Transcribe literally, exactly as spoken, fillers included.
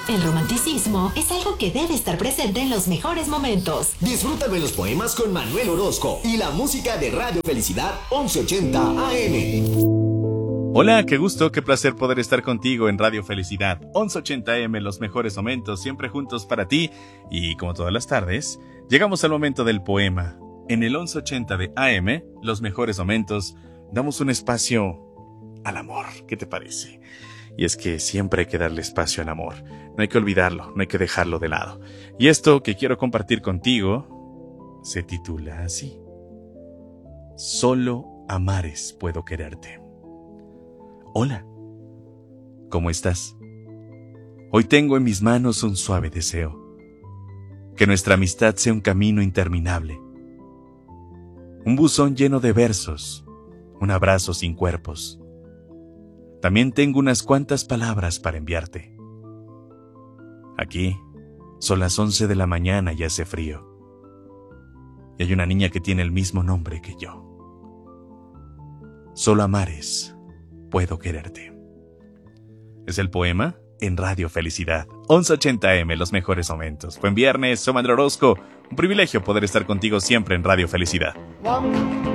El romanticismo es algo que debe estar presente en los mejores momentos. Disfruta de los poemas con Manuel Orozco y la música de Radio Felicidad once ochenta A M. Hola, qué gusto, qué placer poder estar contigo en Radio Felicidad once ochenta A M, los mejores momentos, siempre juntos para ti. Y como todas las tardes, llegamos al momento del poema. En el once ochenta de A M, los mejores momentos, damos un espacio al amor. ¿Qué te parece? Y es que siempre hay que darle espacio al amor. No hay que olvidarlo, no hay que dejarlo de lado. Y esto que quiero compartir contigo se titula así: Solo a mares puedo quererte. Hola, ¿cómo estás? Hoy tengo en mis manos un suave deseo. Que nuestra amistad sea un camino interminable. Un buzón lleno de versos, un abrazo sin cuerpos. También tengo unas cuantas palabras para enviarte. Aquí son las once de la mañana y hace frío. Y hay una niña que tiene el mismo nombre que yo. Solo a mares puedo quererte. Es el poema en Radio Felicidad once ochenta A M, los mejores momentos. Buen viernes, soy Manuel Orozco. Un privilegio poder estar contigo siempre en Radio Felicidad.